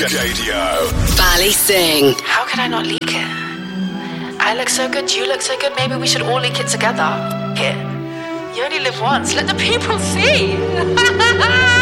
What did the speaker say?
Jadio. Valley Sing. How could I not leak it? I look so good, you look so good, maybe we should all leak it together. Here. You only live once, let the people see.